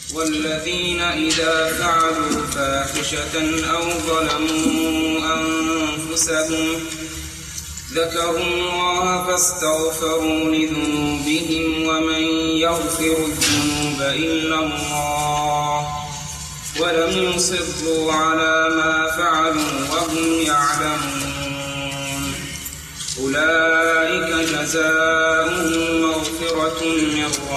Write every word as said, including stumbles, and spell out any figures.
والذين إذا فعلوا فاحشة أو ظلموا أنفسهم ذكروا الله فاستغفروا لذنوبهم ومن يغفر الذنوب إلا الله ولم يصروا على ما فعلوا وهم يعلمون أولئك جزاؤهم مغفرة من